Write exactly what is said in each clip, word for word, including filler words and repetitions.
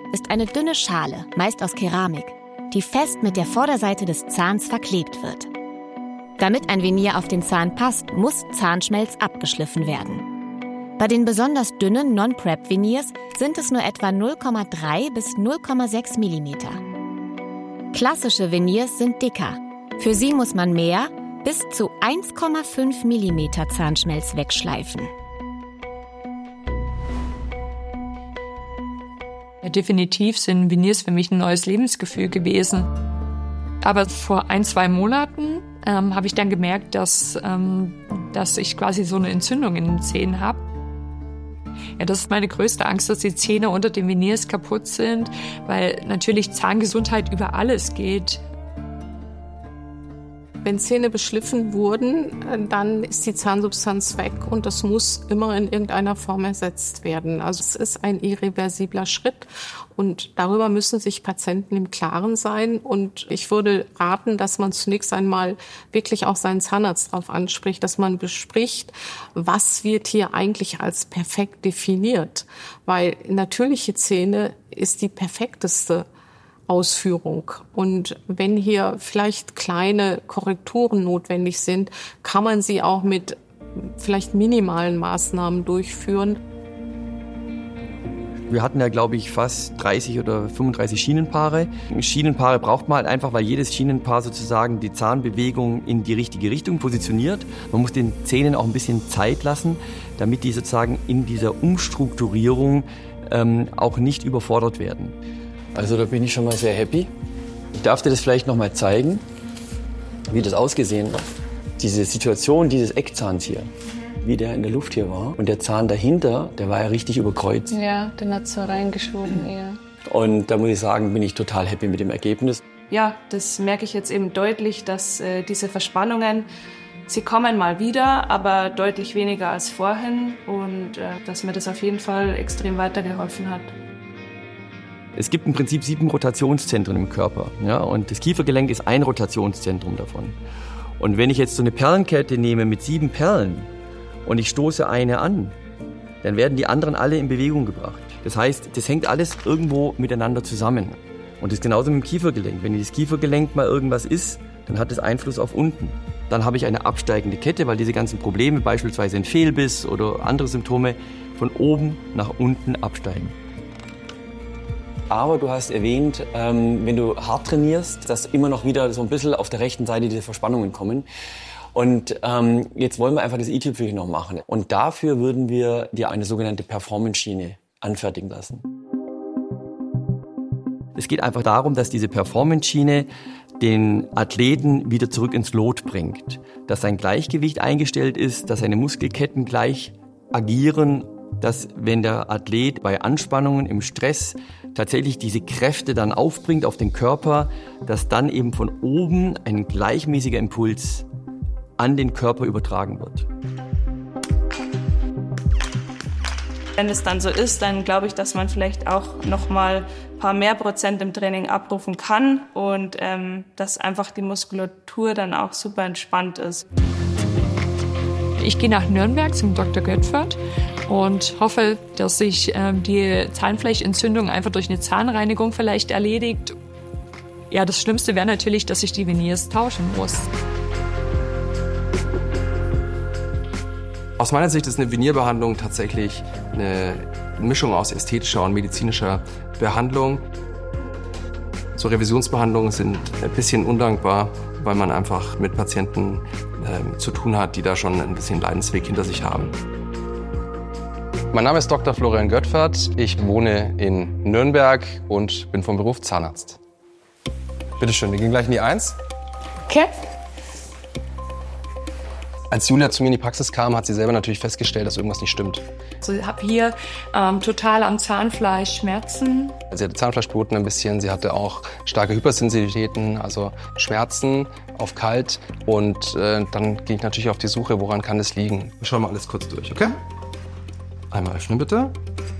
ist eine dünne Schale, meist aus Keramik, die fest mit der Vorderseite des Zahns verklebt wird. Damit ein Venier auf den Zahn passt, muss Zahnschmelz abgeschliffen werden. Bei den besonders dünnen Non-Prep-Veneers sind es nur etwa null Komma drei bis null Komma sechs Millimeter. Klassische Veneers sind dicker. Für sie muss man mehr, bis zu eins Komma fünf Millimeter Zahnschmelz wegschleifen. Ja, definitiv sind Veneers für mich ein neues Lebensgefühl gewesen. Aber vor ein, zwei Monaten ähm, habe ich dann gemerkt, dass, ähm, dass ich quasi so eine Entzündung in den Zähnen habe. Ja, das ist meine größte Angst, dass die Zähne unter den Veneers kaputt sind, weil natürlich Zahngesundheit über alles geht. Wenn Zähne beschliffen wurden, dann ist die Zahnsubstanz weg und das muss immer in irgendeiner Form ersetzt werden. Also es ist ein irreversibler Schritt und darüber müssen sich Patienten im Klaren sein. Und ich würde raten, dass man zunächst einmal wirklich auch seinen Zahnarzt darauf anspricht, dass man bespricht, was wird hier eigentlich als perfekt definiert. Weil natürliche Zähne ist die perfekteste Ausführung. Und wenn hier vielleicht kleine Korrekturen notwendig sind, kann man sie auch mit vielleicht minimalen Maßnahmen durchführen. Wir hatten ja, glaube ich, fast dreißig oder fünfunddreißig Schienenpaare. Schienenpaare braucht man halt einfach, weil jedes Schienenpaar sozusagen die Zahnbewegung in die richtige Richtung positioniert. Man muss den Zähnen auch ein bisschen Zeit lassen, damit die sozusagen in dieser Umstrukturierung ähm, auch nicht überfordert werden. Also da bin ich schon mal sehr happy. Ich darf dir das vielleicht noch mal zeigen, wie das ausgesehen hat. Diese Situation dieses Eckzahns hier, wie der in der Luft hier war. Und der Zahn dahinter, der war ja richtig überkreuzt. Ja, den hat so reingeschoben eher. Und da muss ich sagen, bin ich total happy mit dem Ergebnis. Ja, das merke ich jetzt eben deutlich, dass äh, diese Verspannungen, sie kommen mal wieder, aber deutlich weniger als vorhin. Und äh, dass mir das auf jeden Fall extrem weitergeholfen hat. Es gibt im Prinzip sieben Rotationszentren im Körper, ja, und das Kiefergelenk ist ein Rotationszentrum davon. Und wenn ich jetzt so eine Perlenkette nehme mit sieben Perlen und ich stoße eine an, dann werden die anderen alle in Bewegung gebracht. Das heißt, das hängt alles irgendwo miteinander zusammen. Und das ist genauso mit dem Kiefergelenk. Wenn das Kiefergelenk mal irgendwas ist, dann hat das Einfluss auf unten. Dann habe ich eine absteigende Kette, weil diese ganzen Probleme, beispielsweise ein Fehlbiss oder andere Symptome, von oben nach unten absteigen. Aber du hast erwähnt, ähm, wenn du hart trainierst, dass immer noch wieder so ein bisschen auf der rechten Seite diese Verspannungen kommen. Und ähm, jetzt wollen wir einfach das i-Tüpfelchen noch machen. Und dafür würden wir dir eine sogenannte Performance-Schiene anfertigen lassen. Es geht einfach darum, dass diese Performance-Schiene den Athleten wieder zurück ins Lot bringt. Dass sein Gleichgewicht eingestellt ist, dass seine Muskelketten gleich agieren, dass wenn der Athlet bei Anspannungen im Stress tatsächlich diese Kräfte dann aufbringt auf den Körper, dass dann eben von oben ein gleichmäßiger Impuls an den Körper übertragen wird. Wenn es dann so ist, dann glaube ich, dass man vielleicht auch noch mal ein paar mehr Prozent im Training abrufen kann und ähm, dass einfach die Muskulatur dann auch super entspannt ist. Ich gehe nach Nürnberg zum Doktor Göttwert und hoffe, dass sich ähm, die Zahnfleischentzündung einfach durch eine Zahnreinigung vielleicht erledigt. Ja, das Schlimmste wäre natürlich, dass ich die Veneers tauschen muss. Aus meiner Sicht ist eine Venierbehandlung tatsächlich eine Mischung aus ästhetischer und medizinischer Behandlung. So Revisionsbehandlungen sind ein bisschen undankbar, weil man einfach mit Patienten äh, zu tun hat, die da schon ein bisschen Leidensweg hinter sich haben. Mein Name ist Doktor Florian Göttwert. Ich wohne in Nürnberg und bin vom Beruf Zahnarzt. Bitte schön, wir gehen gleich in die Eins. Okay. Als Julia zu mir in die Praxis kam, hat sie selber natürlich festgestellt, dass irgendwas nicht stimmt. Also ich habe hier ähm, total am Zahnfleisch Schmerzen. Sie hatte Zahnfleischbluten ein bisschen, sie hatte auch starke Hypersensitivitäten, also Schmerzen auf kalt. Und äh, dann ging ich natürlich auf die Suche, woran kann es liegen. Wir schauen mal alles kurz durch, okay? Einmal öffnen bitte.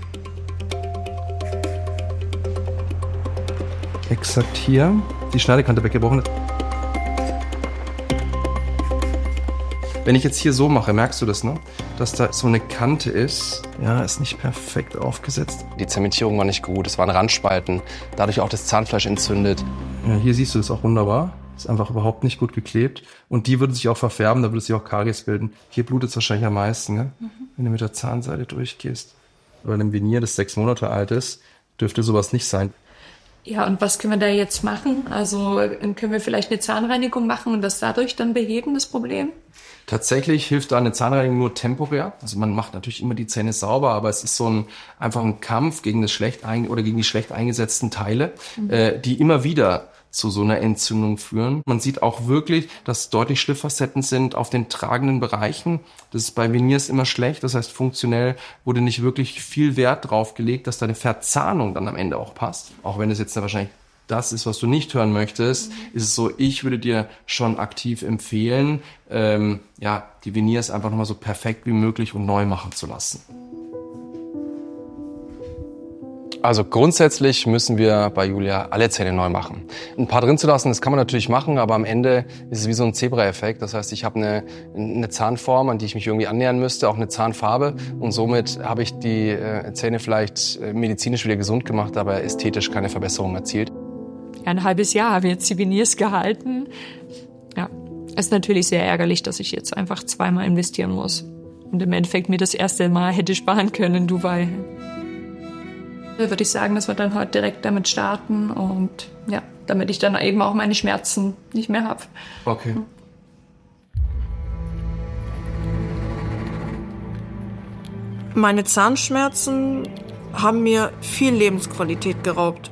Exakt hier. Die Schneidekante weggebrochen. Wenn ich jetzt hier so mache, merkst du das, ne? dass da so eine Kante ist. Ja, ist nicht perfekt aufgesetzt. Die Zementierung war nicht gut, es waren Randspalten, dadurch auch das Zahnfleisch entzündet. Ja, hier siehst du das auch wunderbar. Ist einfach überhaupt nicht gut geklebt. Und die würde sich auch verfärben, da würde sich auch Karies bilden. Hier blutet es wahrscheinlich am meisten, ne? Mhm. Wenn du mit der Zahnseide durchgehst. Bei einem Venier, das sechs Monate alt ist, dürfte sowas nicht sein. Ja, und was können wir da jetzt machen? Also können wir vielleicht eine Zahnreinigung machen und das dadurch dann beheben, das Problem? Tatsächlich hilft da eine Zahnreinigung nur temporär. Also man macht natürlich immer die Zähne sauber, aber es ist so ein einfach ein Kampf gegen das schlecht ein, oder gegen die schlecht eingesetzten Teile, mhm. äh, die immer wieder zu so einer Entzündung führen. Man sieht auch wirklich, dass deutlich Schlifffacetten sind auf den tragenden Bereichen. Das ist bei Veneers immer schlecht. Das heißt, funktionell wurde nicht wirklich viel Wert drauf gelegt, dass deine Verzahnung dann am Ende auch passt. Auch wenn es jetzt wahrscheinlich das ist, was du nicht hören möchtest, mhm. ist es so, ich würde dir schon aktiv empfehlen, ähm, ja, die Veneers einfach nochmal so perfekt wie möglich und neu machen zu lassen. Also grundsätzlich müssen wir bei Julia alle Zähne neu machen. Ein paar drin zu lassen, das kann man natürlich machen, aber am Ende ist es wie so ein Zebra-Effekt. Das heißt, ich habe eine, eine Zahnform, an die ich mich irgendwie annähern müsste, auch eine Zahnfarbe. Und somit habe ich die äh, Zähne vielleicht äh, medizinisch wieder gesund gemacht, aber ästhetisch keine Verbesserung erzielt. Ein halbes Jahr habe ich jetzt die Veneers gehalten. Ja, es ist natürlich sehr ärgerlich, dass ich jetzt einfach zweimal investieren muss. Und im Endeffekt mir das erste Mal hätte sparen können in Dubai. Würde ich sagen, dass wir dann heute direkt damit starten und ja, damit ich dann eben auch meine Schmerzen nicht mehr habe. Okay. Meine Zahnschmerzen haben mir viel Lebensqualität geraubt.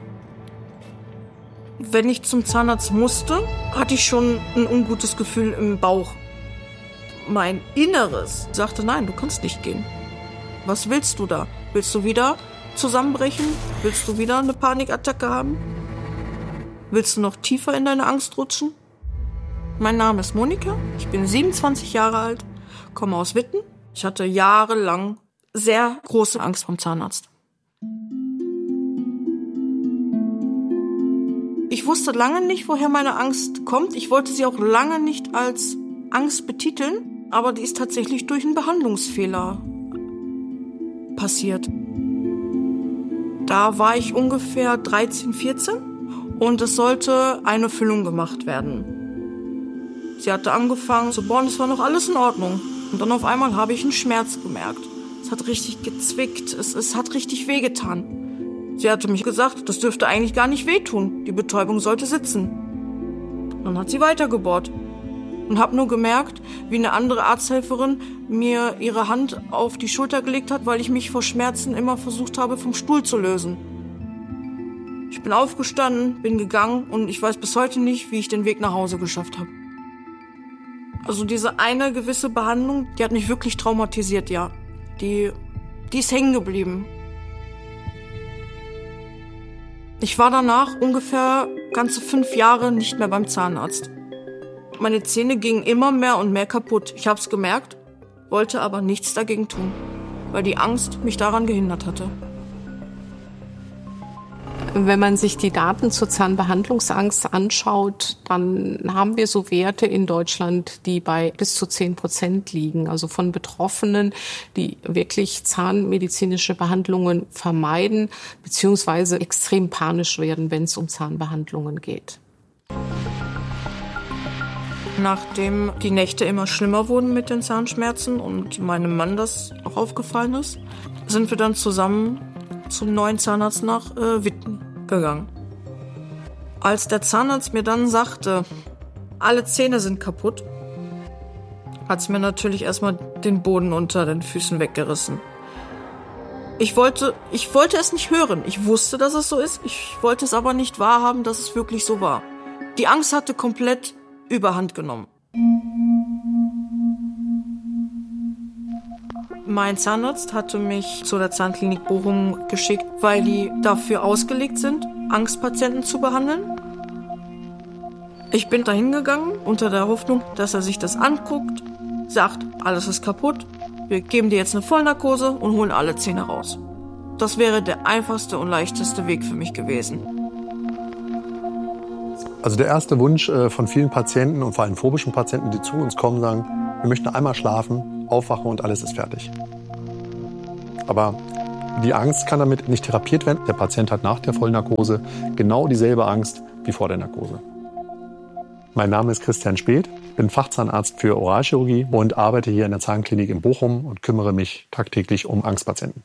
Wenn ich zum Zahnarzt musste, hatte ich schon ein ungutes Gefühl im Bauch. Mein Inneres sagte, nein, du kannst nicht gehen. Was willst du da? Willst du wieder zusammenbrechen? Willst du wieder eine Panikattacke haben? Willst du noch tiefer in deine Angst rutschen? Mein Name ist Monika, ich bin siebenundzwanzig Jahre alt, komme aus Witten. Ich hatte jahrelang sehr große Angst vom Zahnarzt. Ich wusste lange nicht, woher meine Angst kommt. Ich wollte sie auch lange nicht als Angst betiteln, aber die ist tatsächlich durch einen Behandlungsfehler passiert. Da war ich ungefähr dreizehn, vierzehn und es sollte eine Füllung gemacht werden. Sie hatte angefangen zu bohren, es war noch alles in Ordnung. Und dann auf einmal habe ich einen Schmerz gemerkt. Es hat richtig gezwickt, es, es hat richtig wehgetan. Sie hatte mich gesagt, das dürfte eigentlich gar nicht wehtun. Die Betäubung sollte sitzen. Dann hat sie weitergebohrt. Und habe nur gemerkt, wie eine andere Arzthelferin mir ihre Hand auf die Schulter gelegt hat, weil ich mich vor Schmerzen immer versucht habe, vom Stuhl zu lösen. Ich bin aufgestanden, bin gegangen und ich weiß bis heute nicht, wie ich den Weg nach Hause geschafft habe. Also diese eine gewisse Behandlung, die hat mich wirklich traumatisiert, ja. Die, die ist hängen geblieben. Ich war danach ungefähr ganze fünf Jahre nicht mehr beim Zahnarzt. Meine Zähne gingen immer mehr und mehr kaputt. Ich habe es gemerkt, wollte aber nichts dagegen tun, weil die Angst mich daran gehindert hatte. Wenn man sich die Daten zur Zahnbehandlungsangst anschaut, dann haben wir so Werte in Deutschland, die bei bis zu zehn Prozent liegen. Also von Betroffenen, die wirklich zahnmedizinische Behandlungen vermeiden, beziehungsweise extrem panisch werden, wenn es um Zahnbehandlungen geht. Nachdem die Nächte immer schlimmer wurden mit den Zahnschmerzen und meinem Mann das auch aufgefallen ist, sind wir dann zusammen zum neuen Zahnarzt nach äh, Witten gegangen. Als der Zahnarzt mir dann sagte, alle Zähne sind kaputt, hat es mir natürlich erstmal den Boden unter den Füßen weggerissen. Ich wollte, ich wollte es nicht hören. Ich wusste, dass es so ist. Ich wollte es aber nicht wahrhaben, dass es wirklich so war. Die Angst hatte komplett Überhand genommen. Mein Zahnarzt hatte mich zu der Zahnklinik Bochum geschickt, weil die dafür ausgelegt sind, Angstpatienten zu behandeln. Ich bin dahin gegangen, unter der Hoffnung, dass er sich das anguckt, sagt, alles ist kaputt, wir geben dir jetzt eine Vollnarkose und holen alle Zähne raus. Das wäre der einfachste und leichteste Weg für mich gewesen. Also der erste Wunsch von vielen Patienten und vor allem phobischen Patienten, die zu uns kommen, sagen, wir möchten einmal schlafen aufwache und alles ist fertig. Aber die Angst kann damit nicht therapiert werden. Der Patient hat nach der Vollnarkose genau dieselbe Angst wie vor der Narkose. Mein Name ist Christian Speth, bin Fachzahnarzt für Oralchirurgie und arbeite hier in der Zahnklinik in Bochum und kümmere mich tagtäglich um Angstpatienten.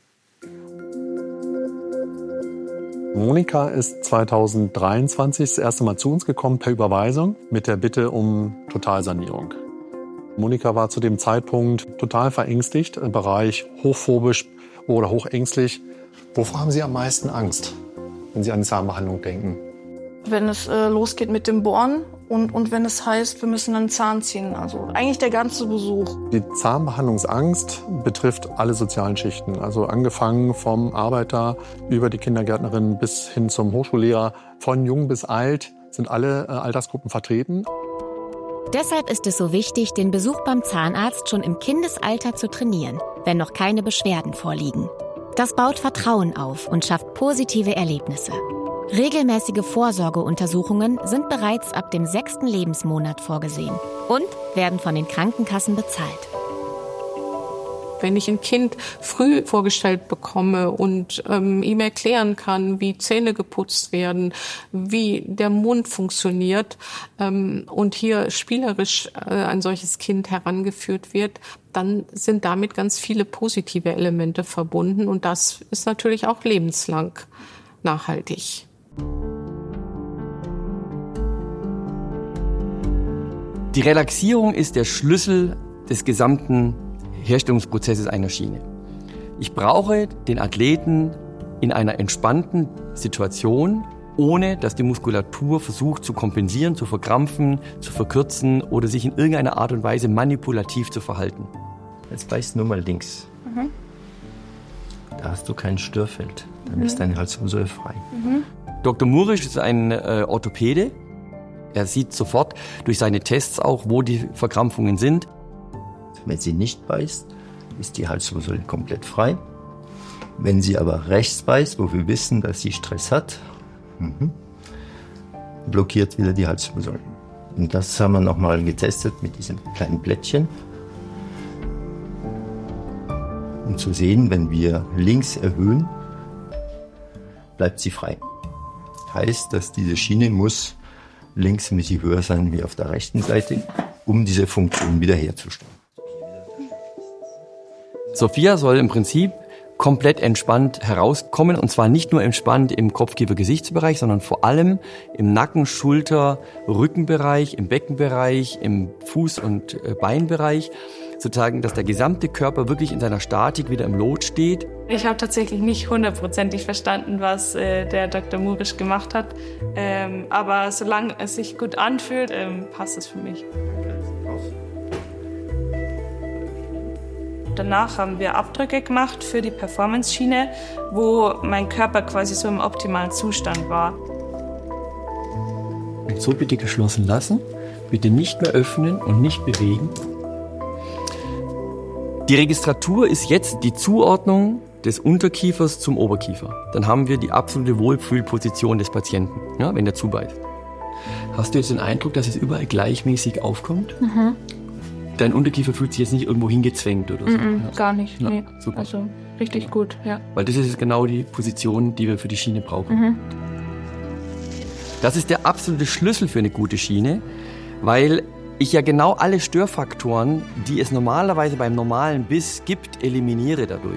Monika ist zweitausenddreiundzwanzig das erste Mal zu uns gekommen per Überweisung mit der Bitte um Totalsanierung. Monika war zu dem Zeitpunkt total verängstigt im Bereich hochphobisch oder hochängstlich. Wovor haben Sie am meisten Angst, wenn Sie an die Zahnbehandlung denken? Wenn es äh, losgeht mit dem Bohren und, und wenn es heißt, wir müssen einen Zahn ziehen. Also eigentlich der ganze Besuch. Die Zahnbehandlungsangst betrifft alle sozialen Schichten. Also angefangen vom Arbeiter über die Kindergärtnerin bis hin zum Hochschullehrer. Von jung bis alt sind alle äh, Altersgruppen vertreten. Deshalb ist es so wichtig, den Besuch beim Zahnarzt schon im Kindesalter zu trainieren, wenn noch keine Beschwerden vorliegen. Das baut Vertrauen auf und schafft positive Erlebnisse. Regelmäßige Vorsorgeuntersuchungen sind bereits ab dem sechsten Lebensmonat vorgesehen und werden von den Krankenkassen bezahlt. Wenn ich ein Kind früh vorgestellt bekomme und ähm, ihm erklären kann, wie Zähne geputzt werden, wie der Mund funktioniert ähm, und hier spielerisch äh, ein solches Kind herangeführt wird, dann sind damit ganz viele positive Elemente verbunden und das ist natürlich auch lebenslang nachhaltig. Die Relaxierung ist der Schlüssel des gesamten Herstellungsprozesses einer Schiene. Ich brauche den Athleten in einer entspannten Situation, ohne dass die Muskulatur versucht zu kompensieren, zu verkrampfen, zu verkürzen oder sich in irgendeiner Art und Weise manipulativ zu verhalten. Jetzt beißt nur mal links. Mhm. Da hast du kein Störfeld. Dann mhm. ist deine Halswirbelsäule frei. Mhm. Doktor Murisch ist ein äh, Orthopäde. Er sieht sofort durch seine Tests auch, wo die Verkrampfungen sind. Wenn sie nicht beißt, ist die Halswirbelsäule komplett frei. Wenn sie aber rechts beißt, wo wir wissen, dass sie Stress hat, mhm, blockiert wieder die Halswirbelsäule. Und das haben wir nochmal getestet mit diesem kleinen Plättchen. Um zu sehen, wenn wir links erhöhen, bleibt sie frei. Heißt, dass diese Schiene muss links ein bisschen höher sein wie auf der rechten Seite, um diese Funktion wiederherzustellen. Sophia soll im Prinzip komplett entspannt herauskommen und zwar nicht nur entspannt im Kopf-Kiefer-Gesichtsbereich, sondern vor allem im Nacken-, Schulter-, Rückenbereich, im Beckenbereich, im Fuß- und Beinbereich, sozusagen, dass der gesamte Körper wirklich in seiner Statik wieder im Lot steht. Ich habe tatsächlich nicht hundertprozentig verstanden, was äh, der Doktor Murisch gemacht hat, ähm, aber solange es sich gut anfühlt, ähm, passt es für mich. Danach haben wir Abdrücke gemacht für die Performance-Schiene, wo mein Körper quasi so im optimalen Zustand war. Und so bitte geschlossen lassen, bitte nicht mehr öffnen und nicht bewegen. Die Registratur ist jetzt die Zuordnung des Unterkiefers zum Oberkiefer. Dann haben wir die absolute Wohlfühlposition des Patienten, ja, wenn der zubeißt. Hast du jetzt den Eindruck, dass es überall gleichmäßig aufkommt? Mhm. Dein Unterkiefer fühlt sich jetzt nicht irgendwo hingezwängt oder so? Mhm, ja. Gar nicht, ja, nee. Super. Also richtig gut, ja. Weil das ist genau die Position, die wir für die Schiene brauchen. Mhm. Das ist der absolute Schlüssel für eine gute Schiene, weil ich ja genau alle Störfaktoren, die es normalerweise beim normalen Biss gibt, eliminiere dadurch.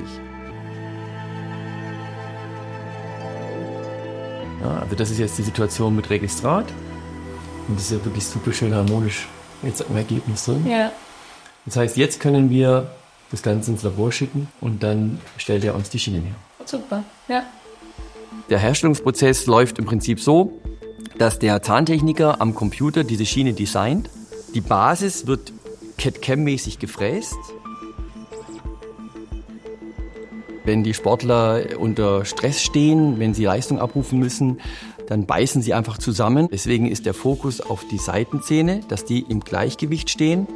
Ja, also das ist jetzt die Situation mit Registrat. Und das ist ja wirklich super schön harmonisch jetzt im Ergebnis drin. Ja. Das heißt, jetzt können wir das Ganze ins Labor schicken und dann stellt er uns die Schiene her. Super, ja. Der Herstellungsprozess läuft im Prinzip so, dass der Zahntechniker am Computer diese Schiene designt. Die Basis wird C A D-Cam-mäßig gefräst. Wenn die Sportler unter Stress stehen, wenn sie Leistung abrufen müssen, dann beißen sie einfach zusammen. Deswegen ist der Fokus auf die Seitenzähne, dass die im Gleichgewicht stehen.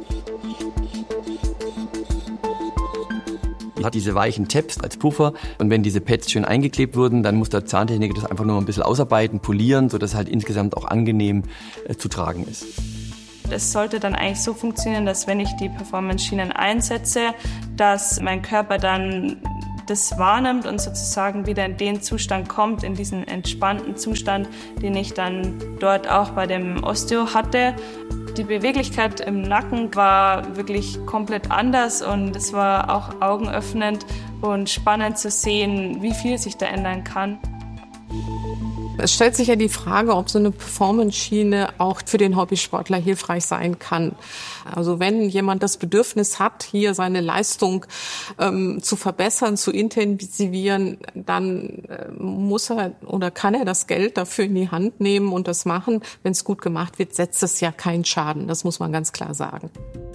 Man hat diese weichen Tabs als Puffer und wenn diese Pads schön eingeklebt wurden, dann muss der Zahntechniker das einfach nur ein bisschen ausarbeiten, polieren, sodass es halt insgesamt auch angenehm äh, zu tragen ist. Es sollte dann eigentlich so funktionieren, dass wenn ich die Performance-Schienen einsetze, dass mein Körper dann das wahrnimmt und sozusagen wieder in den Zustand kommt, in diesen entspannten Zustand, den ich dann dort auch bei dem Osteo hatte. Die Beweglichkeit im Nacken war wirklich komplett anders und es war auch augenöffnend und spannend zu sehen, wie viel sich da ändern kann. Es stellt sich ja die Frage, ob so eine Performance-Schiene auch für den Hobbysportler hilfreich sein kann. Also wenn jemand das Bedürfnis hat, hier seine Leistung ähm, zu verbessern, zu intensivieren, dann äh, muss er oder kann er das Geld dafür in die Hand nehmen und das machen. Wenn es gut gemacht wird, setzt es ja keinen Schaden. Das muss man ganz klar sagen.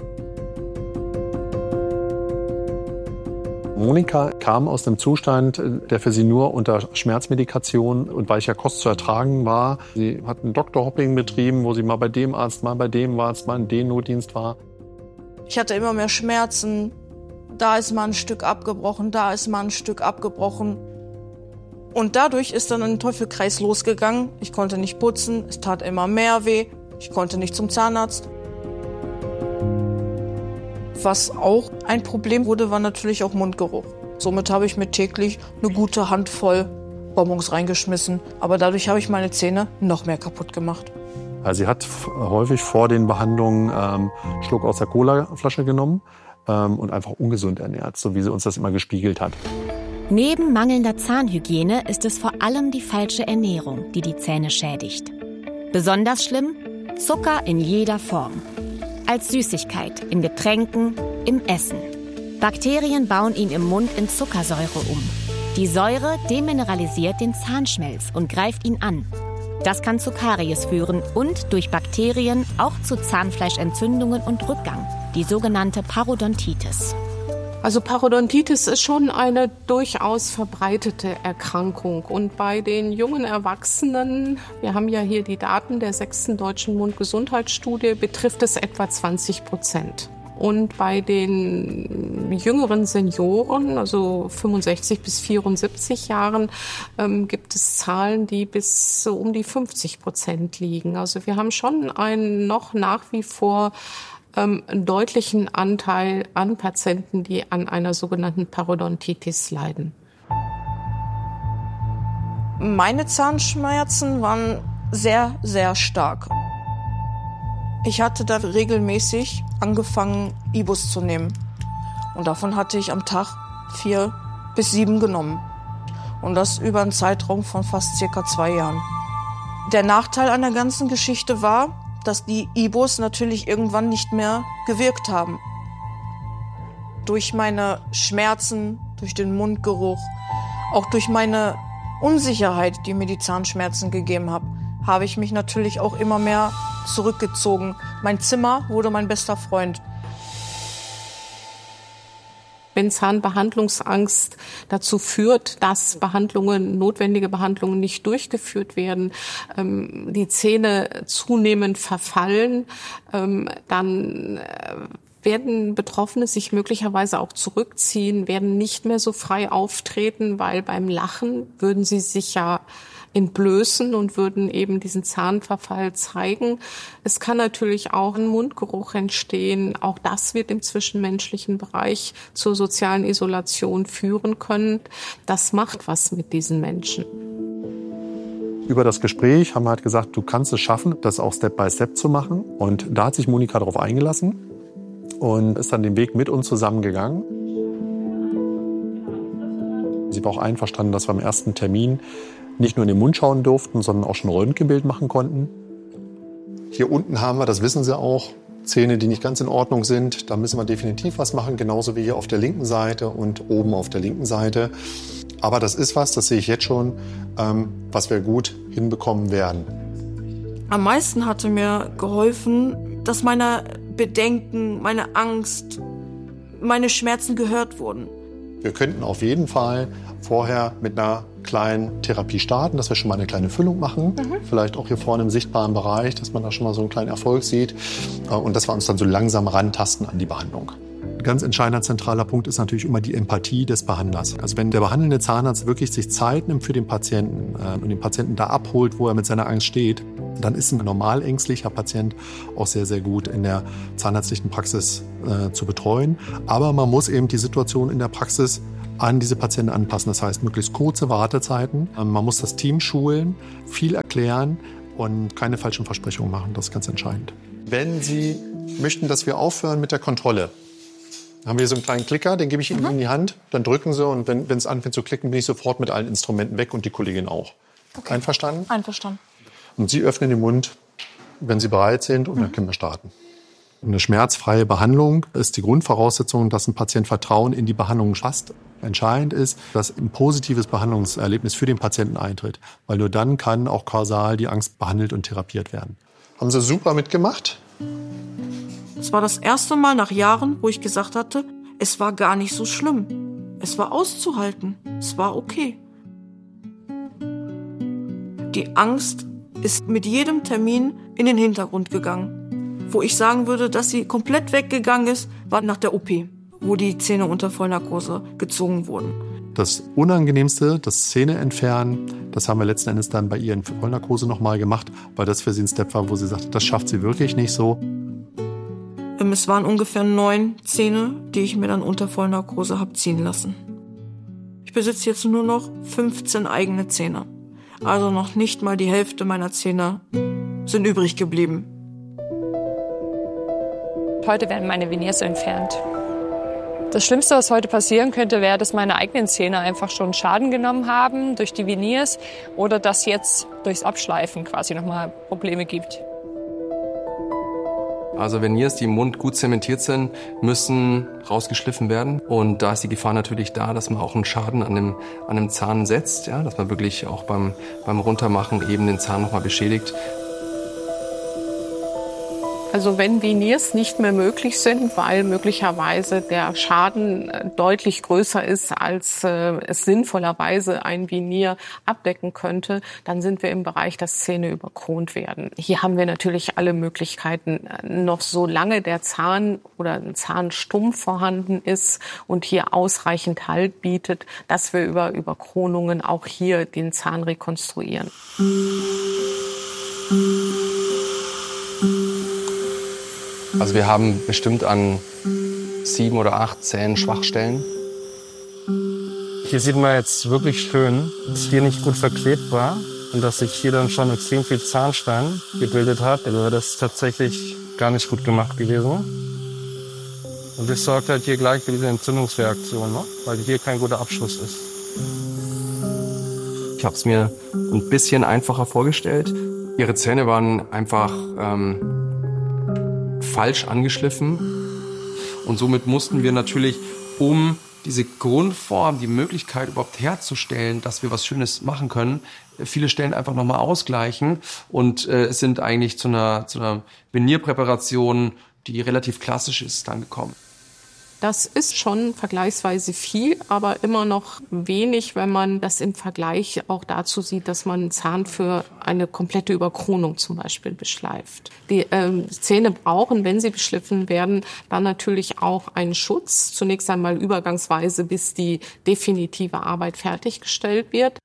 Monika kam aus einem Zustand, der für sie nur unter Schmerzmedikation und weicher Kost zu ertragen war. Sie hat ein Doktorhopping betrieben, wo sie mal bei dem Arzt, mal bei dem Arzt, mal in den Notdienst war. Ich hatte immer mehr Schmerzen. Da ist mal ein Stück abgebrochen, da ist mal ein Stück abgebrochen. Und dadurch ist dann ein Teufelskreis losgegangen. Ich konnte nicht putzen, es tat immer mehr weh. Ich konnte nicht zum Zahnarzt. Was auch ein Problem wurde, war natürlich auch Mundgeruch. Somit habe ich mir täglich eine gute Handvoll Bonbons reingeschmissen. Aber dadurch habe ich meine Zähne noch mehr kaputt gemacht. Also sie hat häufig vor den Behandlungen ähm, einen Schluck aus der Colaflasche genommen ähm, und einfach ungesund ernährt, so wie sie uns das immer gespiegelt hat. Neben mangelnder Zahnhygiene ist es vor allem die falsche Ernährung, die die Zähne schädigt. Besonders schlimm: Zucker in jeder Form. Als Süßigkeit, in Getränken, im Essen. Bakterien bauen ihn im Mund in Zuckersäure um. Die Säure demineralisiert den Zahnschmelz und greift ihn an. Das kann zu Karies führen und durch Bakterien auch zu Zahnfleischentzündungen und Rückgang, die sogenannte Parodontitis. Also Parodontitis ist schon eine durchaus verbreitete Erkrankung. Und bei den jungen Erwachsenen, wir haben ja hier die Daten der sechsten Deutschen Mundgesundheitsstudie, betrifft es etwa zwanzig Prozent. Und bei den jüngeren Senioren, also fünfundsechzig bis vierundsiebzig Jahren, ähm, gibt es Zahlen, die bis so um die fünfzig Prozent liegen. Also wir haben schon einen noch nach wie vor ähm, einen deutlichen Anteil an Patienten, die an einer sogenannten Parodontitis leiden. Meine Zahnschmerzen waren sehr, sehr stark. Ich hatte da regelmäßig angefangen, Ibus zu nehmen. Und davon hatte ich am Tag vier bis sieben genommen. Und das über einen Zeitraum von fast circa zwei Jahren. Der Nachteil an der ganzen Geschichte war, dass die Ibus natürlich irgendwann nicht mehr gewirkt haben. Durch meine Schmerzen, durch den Mundgeruch, auch durch meine Unsicherheit, die mir die Zahnschmerzen gegeben haben, habe ich mich natürlich auch immer mehr zurückgezogen. Mein Zimmer wurde mein bester Freund. Wenn Zahnbehandlungsangst dazu führt, dass Behandlungen, notwendige Behandlungen nicht durchgeführt werden, ähm, die Zähne zunehmend verfallen, ähm, dann äh, werden Betroffene sich möglicherweise auch zurückziehen, werden nicht mehr so frei auftreten, weil beim Lachen würden sie sich ja entblößen und würden eben diesen Zahnverfall zeigen. Es kann natürlich auch ein Mundgeruch entstehen. Auch das wird im zwischenmenschlichen Bereich zur sozialen Isolation führen können. Das macht was mit diesen Menschen. Über das Gespräch haben wir halt gesagt, du kannst es schaffen, das auch Step by Step zu machen. Und da hat sich Monika darauf eingelassen und ist dann den Weg mit uns zusammengegangen. Sie war auch einverstanden, dass wir am ersten Termin nicht nur in den Mund schauen durften, sondern auch schon ein Röntgenbild machen konnten. Hier unten haben wir, das wissen Sie auch, Zähne, die nicht ganz in Ordnung sind. Da müssen wir definitiv was machen, genauso wie hier auf der linken Seite und oben auf der linken Seite. Aber das ist was, das sehe ich jetzt schon, ähm, was wir gut hinbekommen werden. Am meisten hatte mir geholfen, dass meine Bedenken, meine Angst, meine Schmerzen gehört wurden. Wir könnten auf jeden Fall vorher mit einer kleinen Therapie starten, dass wir schon mal eine kleine Füllung machen. Mhm. Vielleicht auch hier vorne im sichtbaren Bereich, dass man da schon mal so einen kleinen Erfolg sieht. Und dass wir uns dann so langsam rantasten an die Behandlung. ganz entscheidender zentraler Punkt ist natürlich immer die Empathie des Behandlers. Also wenn der behandelnde Zahnarzt wirklich sich Zeit nimmt für den Patienten äh, und den Patienten da abholt, wo er mit seiner Angst steht, dann ist ein normal ängstlicher Patient auch sehr, sehr gut in der zahnärztlichen Praxis äh, zu betreuen. Aber man muss eben die Situation in der Praxis an diese Patienten anpassen. Das heißt, möglichst kurze Wartezeiten. Ähm, man muss das Team schulen, viel erklären und keine falschen Versprechungen machen. Das ist ganz entscheidend. Wenn Sie möchten, dass wir aufhören mit der Kontrolle, dann haben wir so einen kleinen Klicker, den gebe ich Ihnen mhm. in die Hand, dann drücken Sie und wenn es anfängt zu klicken, bin ich sofort mit allen Instrumenten weg und die Kollegin auch. Okay. Einverstanden? Einverstanden. Und Sie öffnen den Mund, wenn Sie bereit sind, und mhm. dann können wir starten. Eine schmerzfreie Behandlung ist die Grundvoraussetzung, dass ein Patient Vertrauen in die Behandlung fasst. Entscheidend ist, dass ein positives Behandlungserlebnis für den Patienten eintritt, weil nur dann kann auch kausal die Angst behandelt und therapiert werden. Haben Sie super mitgemacht? Es war das erste Mal nach Jahren, wo ich gesagt hatte, es war gar nicht so schlimm. Es war auszuhalten. Es war okay. Die Angst ist mit jedem Termin in den Hintergrund gegangen. Wo ich sagen würde, dass sie komplett weggegangen ist, war nach der O P, wo die Zähne unter Vollnarkose gezogen wurden. Das Unangenehmste, das Zähne entfernen, das haben wir letzten Endes dann bei ihr in Vollnarkose nochmal gemacht, weil das für sie ein Step war, wo sie sagte, das schafft sie wirklich nicht so. Es waren ungefähr neun Zähne, die ich mir dann unter Vollnarkose habe ziehen lassen. Ich besitze jetzt nur noch fünfzehn eigene Zähne. Also noch nicht mal die Hälfte meiner Zähne sind übrig geblieben. Heute werden meine Veneers entfernt. Das Schlimmste, was heute passieren könnte, wäre, dass meine eigenen Zähne einfach schon Schaden genommen haben durch die Veneers oder dass jetzt durchs Abschleifen quasi nochmal Probleme gibt. Also Veneers, die im Mund gut zementiert sind, müssen rausgeschliffen werden. Und da ist die Gefahr natürlich da, dass man auch einen Schaden an dem, an dem Zahn setzt, ja? Dass man wirklich auch beim, beim Runtermachen eben den Zahn nochmal beschädigt. Also wenn Veneers nicht mehr möglich sind, weil möglicherweise der Schaden deutlich größer ist, als äh, es sinnvollerweise ein Veneer abdecken könnte, dann sind wir im Bereich, dass Zähne überkront werden. Hier haben wir natürlich alle Möglichkeiten, noch solange der Zahn oder ein Zahnstumpf vorhanden ist und hier ausreichend Halt bietet, dass wir über Überkronungen auch hier den Zahn rekonstruieren. Also wir haben bestimmt an sieben oder acht Zähnen Schwachstellen. Hier sieht man jetzt wirklich schön, dass hier nicht gut verklebt war und dass sich hier dann schon extrem viel Zahnstein gebildet hat. Also das ist tatsächlich gar nicht gut gemacht gewesen. Und das sorgt halt hier gleich für diese Entzündungsreaktion, ne? Weil hier kein guter Abschluss ist. Ich habe es mir ein bisschen einfacher vorgestellt. Ihre Zähne waren einfach ähm, falsch angeschliffen und somit mussten wir natürlich, um diese Grundform, die Möglichkeit überhaupt herzustellen, dass wir was Schönes machen können, viele Stellen einfach nochmal ausgleichen und äh, es sind eigentlich zu einer, zu einer Venierpräparation, die relativ klassisch ist, dann gekommen. Das ist schon vergleichsweise viel, aber immer noch wenig, wenn man das im Vergleich auch dazu sieht, dass man einen Zahn für eine komplette Überkronung zum Beispiel beschleift. Die ähm, Zähne brauchen, wenn sie beschliffen werden, dann natürlich auch einen Schutz. Zunächst einmal übergangsweise, bis die definitive Arbeit fertiggestellt wird.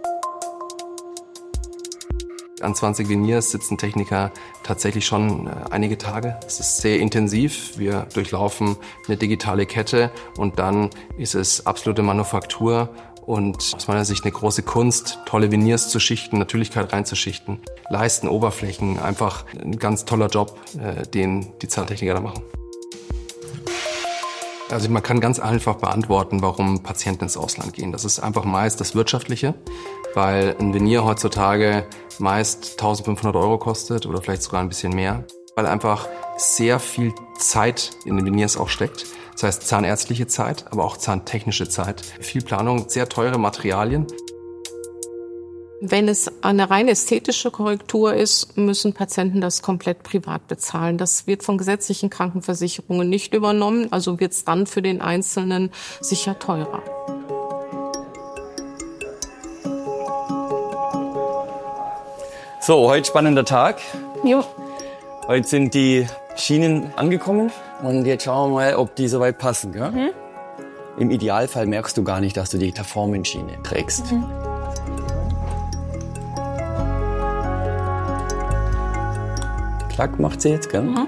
An zwanzig Veneers sitzen Techniker tatsächlich schon einige Tage. Es ist sehr intensiv. Wir durchlaufen eine digitale Kette und dann ist es absolute Manufaktur und aus meiner Sicht eine große Kunst, tolle Veneers zu schichten, Natürlichkeit reinzuschichten, Leisten, Oberflächen, einfach ein ganz toller Job, den die Zahntechniker da machen. Also man kann ganz einfach beantworten, warum Patienten ins Ausland gehen. Das ist einfach meist das Wirtschaftliche, weil ein Veneer heutzutage meist eintausendfünfhundert Euro kostet oder vielleicht sogar ein bisschen mehr, weil einfach sehr viel Zeit in den Veneers auch steckt. Das heißt zahnärztliche Zeit, aber auch zahntechnische Zeit. Viel Planung, sehr teure Materialien. Wenn es eine rein ästhetische Korrektur ist, müssen Patienten das komplett privat bezahlen. Das wird von gesetzlichen Krankenversicherungen nicht übernommen, also wird es dann für den Einzelnen sicher teurer. So, heute spannender Tag. Jo. Heute sind die Schienen angekommen und jetzt schauen wir mal, ob die soweit passen. Gell? Mhm. Im Idealfall merkst du gar nicht, dass du die Performance-Schiene trägst. Mhm. Klack macht sie jetzt, gell? Mhm.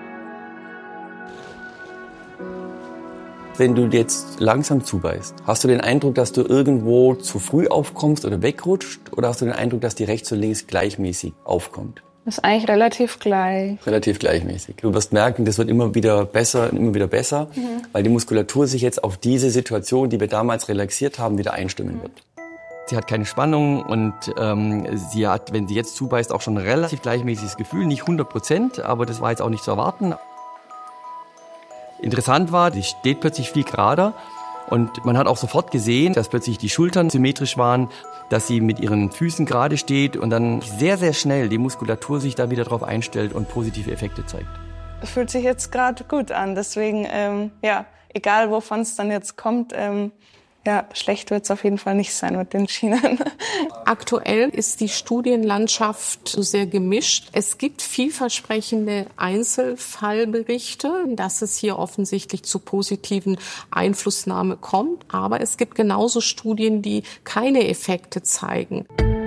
Wenn du jetzt langsam zubeißt, hast du den Eindruck, dass du irgendwo zu früh aufkommst oder wegrutscht? Oder hast du den Eindruck, dass die rechts und links gleichmäßig aufkommt? Das ist eigentlich relativ gleich. Relativ gleichmäßig. Du wirst merken, das wird immer wieder besser und immer wieder besser, mhm. weil die Muskulatur sich jetzt auf diese Situation, die wir damals relaxiert haben, wieder einstimmen wird. Sie hat keine Spannung und ähm, sie hat, wenn sie jetzt zubeißt, auch schon ein relativ gleichmäßiges Gefühl. Nicht hundert Prozent, aber das war jetzt auch nicht zu erwarten. Interessant war, sie steht plötzlich viel gerader und man hat auch sofort gesehen, dass plötzlich die Schultern symmetrisch waren, dass sie mit ihren Füßen gerade steht und dann sehr, sehr schnell die Muskulatur sich da wieder drauf einstellt und positive Effekte zeigt. Fühlt sich jetzt gerade gut an, deswegen, ähm, ja, egal wovon es dann jetzt kommt, ähm, ja, schlecht wird es auf jeden Fall nicht sein mit den Schienen. Aktuell ist die Studienlandschaft sehr gemischt. Es gibt vielversprechende Einzelfallberichte, dass es hier offensichtlich zu positiven Einflussnahme kommt. Aber es gibt genauso Studien, die keine Effekte zeigen.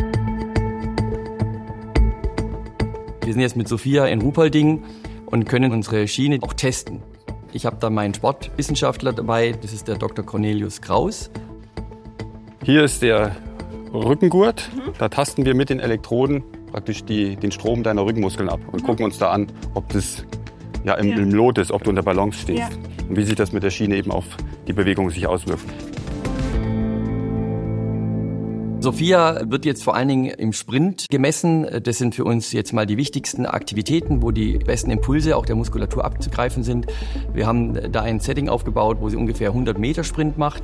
Wir sind jetzt mit Sophia in Ruhpolding und können unsere Schiene auch testen. Ich habe da meinen Sportwissenschaftler dabei, das ist der Doktor Cornelius Kraus. Hier ist der Rückengurt. Mhm. Da tasten wir mit den Elektroden praktisch die, den Strom deiner Rückenmuskeln ab und mhm. gucken uns da an, ob das ja, im, ja. im Lot ist, ob du in der Balance stehst. Ja. Und wie sich das mit der Schiene eben auf die Bewegung sich auswirkt. Sophia wird jetzt vor allen Dingen im Sprint gemessen. Das sind für uns jetzt mal die wichtigsten Aktivitäten, wo die besten Impulse auch der Muskulatur abzugreifen sind. Wir haben da ein Setting aufgebaut, wo sie ungefähr hundert Meter Sprint macht.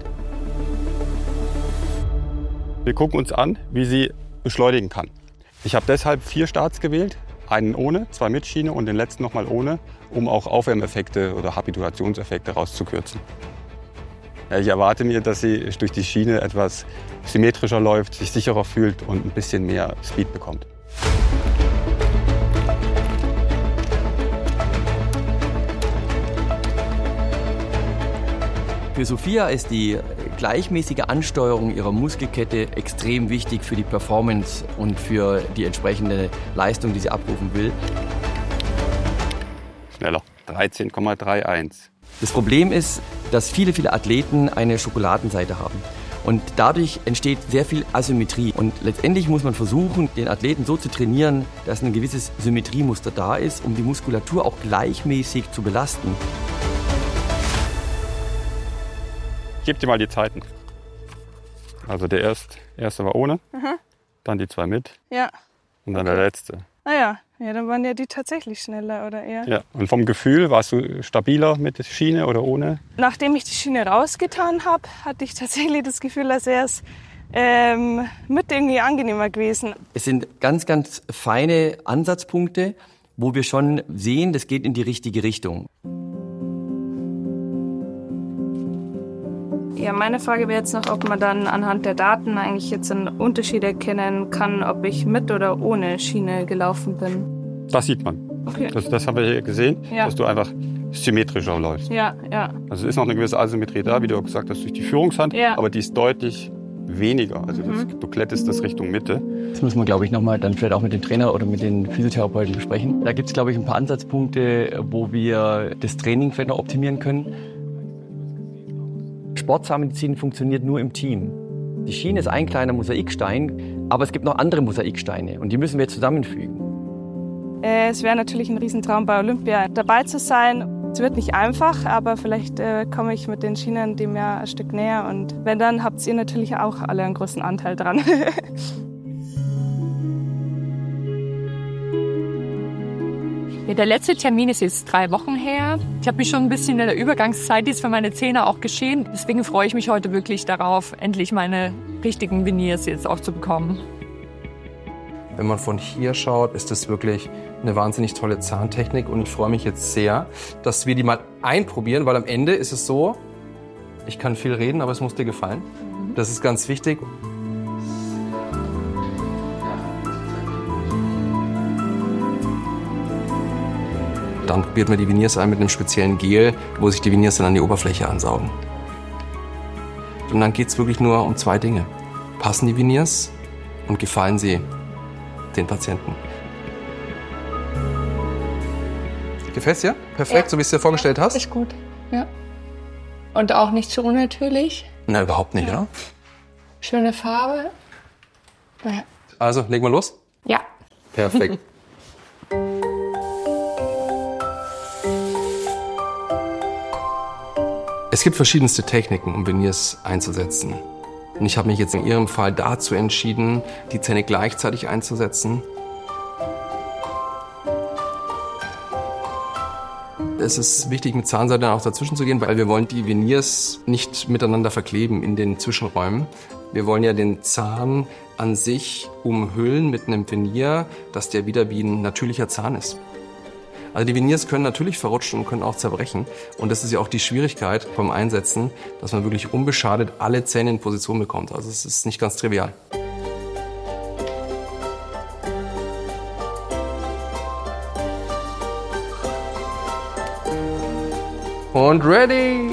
Wir gucken uns an, wie sie beschleunigen kann. Ich habe deshalb vier Starts gewählt. Einen ohne, zwei mit Schiene und den letzten nochmal ohne, um auch Aufwärmeffekte oder Habituationseffekte rauszukürzen. Ja, ich erwarte mir, dass sie durch die Schiene etwas symmetrischer läuft, sich sicherer fühlt und ein bisschen mehr Speed bekommt. Für Sophia ist die gleichmäßige Ansteuerung ihrer Muskelkette extrem wichtig für die Performance und für die entsprechende Leistung, die sie abrufen will. Schneller, dreizehn Komma einunddreißig. Das Problem ist, dass viele, viele Athleten eine Schokoladenseite haben. Und dadurch entsteht sehr viel Asymmetrie. Und letztendlich muss man versuchen, den Athleten so zu trainieren, dass ein gewisses Symmetriemuster da ist, um die Muskulatur auch gleichmäßig zu belasten. Ich gebe dir mal die Zeiten. Also der erste, erste war ohne, mhm. dann die zwei mit ja. und dann der letzte. Naja, ja, dann waren ja die tatsächlich schneller, oder eher? Ja, und vom Gefühl, warst du stabiler mit der Schiene oder ohne? Nachdem ich die Schiene rausgetan habe, hatte ich tatsächlich das Gefühl, als wäre es ähm, mit irgendwie angenehmer gewesen. Es sind ganz, ganz feine Ansatzpunkte, wo wir schon sehen, das geht in die richtige Richtung. Ja, meine Frage wäre jetzt noch, ob man dann anhand der Daten eigentlich jetzt einen Unterschied erkennen kann, ob ich mit oder ohne Schiene gelaufen bin. Das sieht man. Okay. Das, das haben wir hier gesehen, ja. dass du einfach symmetrischer läufst. Ja, ja. Also es ist noch eine gewisse Asymmetrie da, wie du auch gesagt hast, durch die Führungshand, ja. aber die ist deutlich weniger. Also das, mhm. du glättest das Richtung Mitte. Das muss man, glaube ich, nochmal dann vielleicht auch mit dem Trainer oder mit den Physiotherapeuten besprechen. Da gibt es, glaube ich, ein paar Ansatzpunkte, wo wir das Training vielleicht noch optimieren können. Sportzahnmedizin funktioniert nur im Team. Die Schiene ist ein kleiner Mosaikstein, aber es gibt noch andere Mosaiksteine und die müssen wir jetzt zusammenfügen. Es wäre natürlich ein Riesentraum, bei Olympia dabei zu sein. Es wird nicht einfach, aber vielleicht äh, komme ich mit den Schienen dem ja ein Stück näher. Und wenn, dann habt ihr natürlich auch alle einen großen Anteil dran. Ja, der letzte Termin ist jetzt drei Wochen her. Ich habe mich schon ein bisschen in der Übergangszeit jetzt für meine Zähne auch geschehen. Deswegen freue ich mich heute wirklich darauf, endlich meine richtigen Veneers jetzt auch zu bekommen. Wenn man von hier schaut, ist das wirklich eine wahnsinnig tolle Zahntechnik. Und ich freue mich jetzt sehr, dass wir die mal einprobieren, weil am Ende ist es so, ich kann viel reden, aber es muss dir gefallen. Das ist ganz wichtig. Dann probiert man die Veneers ein mit einem speziellen Gel, wo sich die Veneers dann an die Oberfläche ansaugen. Und dann geht es wirklich nur um zwei Dinge. Passen die Veneers und gefallen sie den Patienten? Gefällt's dir? Perfekt, ja. So wie es dir vorgestellt hast? Ist gut, ja. Und auch nicht zu unnatürlich? Na, überhaupt nicht, ja. Oder? Schöne Farbe. Ja. Also, legen wir los? Ja. Perfekt. Es gibt verschiedenste Techniken, um Veneers einzusetzen. Und ich habe mich jetzt in Ihrem Fall dazu entschieden, die Zähne gleichzeitig einzusetzen. Es ist wichtig, mit Zahnseide auch dazwischen zu gehen, weil wir wollen die Veneers nicht miteinander verkleben in den Zwischenräumen. Wir wollen ja den Zahn an sich umhüllen mit einem Venier, dass der wieder wie ein natürlicher Zahn ist. Also die Veneers können natürlich verrutschen und können auch zerbrechen. Und das ist ja auch die Schwierigkeit beim Einsetzen, dass man wirklich unbeschadet alle Zähne in Position bekommt. Also es ist nicht ganz trivial. Und ready!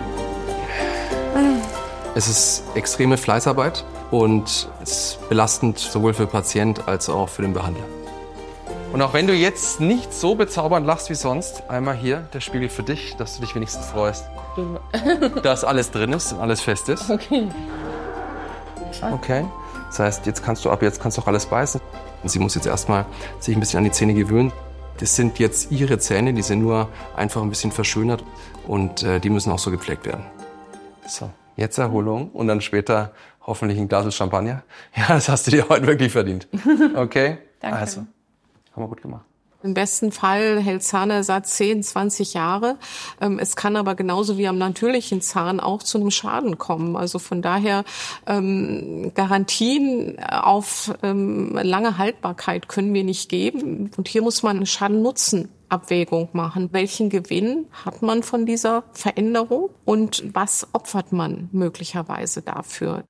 Es ist extreme Fleißarbeit und es ist belastend sowohl für den Patient als auch für den Behandler. Und auch wenn du jetzt nicht so bezaubernd lachst wie sonst, einmal hier der Spiegel für dich, dass du dich wenigstens freust, dass alles drin ist und alles fest ist. Okay. Okay. Das heißt, jetzt kannst du ab jetzt kannst du auch alles beißen. Und sie muss jetzt erstmal sich ein bisschen an die Zähne gewöhnen. Das sind jetzt ihre Zähne, die sind nur einfach ein bisschen verschönert und äh, die müssen auch so gepflegt werden. So, jetzt Erholung und dann später hoffentlich ein Glas Champagner. Ja, das hast du dir heute wirklich verdient. Okay? Danke. Also. Haben wir gut gemacht. Im besten Fall hält Zahnersatz zehn, zwanzig Jahre. Es kann aber genauso wie am natürlichen Zahn auch zu einem Schaden kommen. Also von daher ähm, Garantien auf ähm, lange Haltbarkeit können wir nicht geben. Und hier muss man eine Schaden-Nutzen-Abwägung machen. Welchen Gewinn hat man von dieser Veränderung und was opfert man möglicherweise dafür?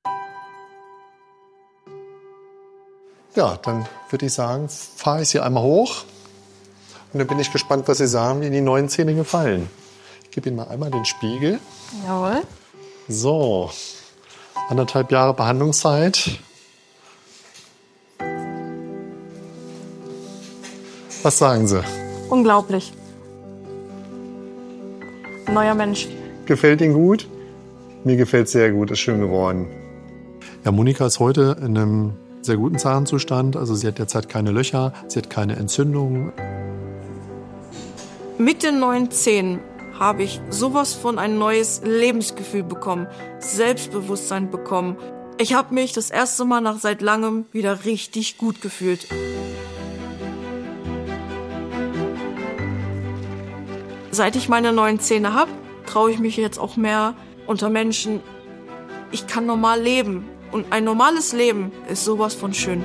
Ja, dann würde ich sagen, fahre ich sie einmal hoch. Und dann bin ich gespannt, was Sie sagen, wie Ihnen die neuen Zähne gefallen. Ich gebe Ihnen mal einmal den Spiegel. Jawohl. So, anderthalb Jahre Behandlungszeit. Was sagen Sie? Unglaublich. Neuer Mensch. Gefällt Ihnen gut? Mir gefällt es sehr gut, ist schön geworden. Ja, Monika ist heute in einem sehr guten Zahnzustand. Also sie hat derzeit keine Löcher, sie hat keine Entzündungen. Mit den neuen Zähnen habe ich sowas von ein neues Lebensgefühl bekommen, Selbstbewusstsein bekommen. Ich habe mich das erste Mal nach seit langem wieder richtig gut gefühlt. Seit ich meine neuen Zähne habe, traue ich mich jetzt auch mehr unter Menschen. Ich kann normal leben. Und ein normales Leben ist sowas von schön.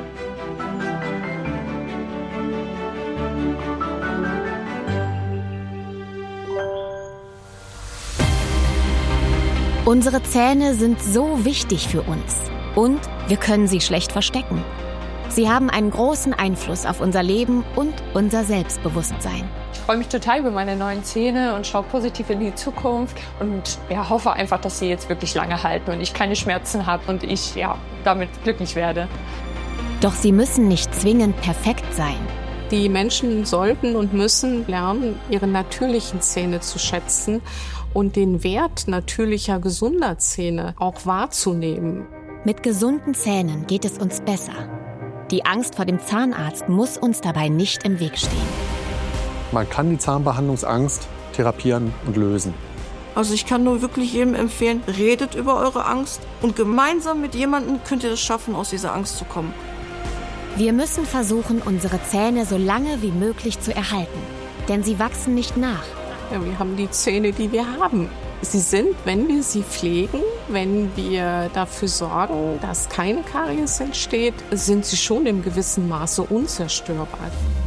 Unsere Zähne sind so wichtig für uns. Und wir können sie schlecht verstecken. Sie haben einen großen Einfluss auf unser Leben und unser Selbstbewusstsein. Ich freue mich total über meine neuen Zähne und schaue positiv in die Zukunft und ja, hoffe einfach, dass sie jetzt wirklich lange halten und ich keine Schmerzen habe und ich ja, damit glücklich werde. Doch sie müssen nicht zwingend perfekt sein. Die Menschen sollten und müssen lernen, ihre natürlichen Zähne zu schätzen und den Wert natürlicher, gesunder Zähne auch wahrzunehmen. Mit gesunden Zähnen geht es uns besser. Die Angst vor dem Zahnarzt muss uns dabei nicht im Weg stehen. Man kann die Zahnbehandlungsangst therapieren und lösen. Also ich kann nur wirklich jedem empfehlen, redet über eure Angst und gemeinsam mit jemandem könnt ihr es schaffen, aus dieser Angst zu kommen. Wir müssen versuchen, unsere Zähne so lange wie möglich zu erhalten, denn sie wachsen nicht nach. Ja, wir haben die Zähne, die wir haben. Sie sind, wenn wir sie pflegen, wenn wir dafür sorgen, dass keine Karies entsteht, sind sie schon im gewissen Maße unzerstörbar.